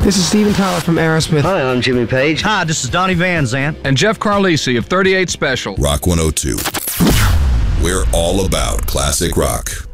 This is Steven Tyler from Aerosmith. Hi, I'm Jimmy Page. Hi, this is Donnie Van Zant. And Jeff Carlisi of 38 Special. Rock 102. We're all about classic rock.